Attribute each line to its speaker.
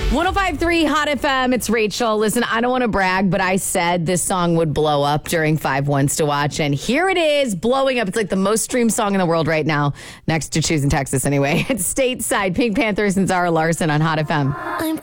Speaker 1: 105.3 Hot FM. It's Rachel. Listen, I don't want to brag, but I said this song would blow up during 5 Ones to Watch. And here it is, blowing up. It's like the most streamed song in the world right now, next to Choosing Texas anyway. It's Stateside, Pink Panthers and Zara Larson on Hot FM.
Speaker 2: I'm